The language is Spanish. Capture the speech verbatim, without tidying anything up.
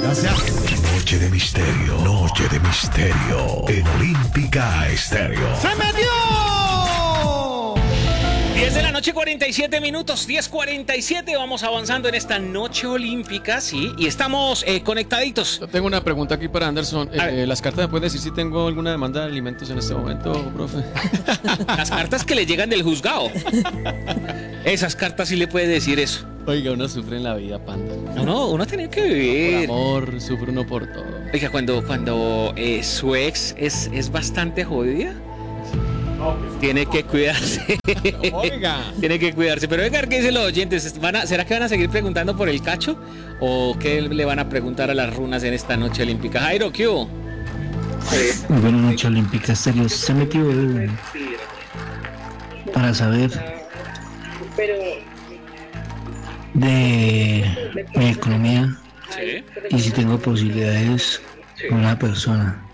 Gracias. Noche de misterio, noche de misterio en Olímpica Estéreo. ¡Se metió! diez de la noche, cuarenta y siete minutos, diez cuarenta y siete. Vamos avanzando en esta noche olímpica, sí, y estamos eh, conectaditos. Yo tengo una pregunta aquí para Anderson. Eh, ¿Las cartas me pueden decir si tengo alguna demanda de alimentos en este momento, profe? Las cartas que le llegan del juzgado. Esas cartas sí le puede decir eso. Oiga, uno sufre en la vida, panda. No, no, uno tiene que vivir. Por amor, sufre uno por todo. Oiga, cuando, cuando eh, su ex es, es bastante jodida, tiene que cuidarse. Oiga. Tiene que cuidarse. Pero venga, ¿qué dicen los oyentes? ¿Van a, ¿Será que van a seguir preguntando por el cacho? ¿O qué le van a preguntar a las runas en esta noche olímpica? Jairo, ¿qué hubo? Muy buena noche olímpica Estéreo. Se metió el... para saber de mi economía Sí. y si tengo posibilidades con una persona.